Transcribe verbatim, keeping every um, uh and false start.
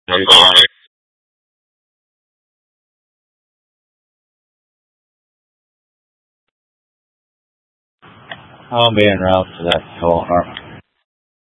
There's a lot of I'll be en route to that call.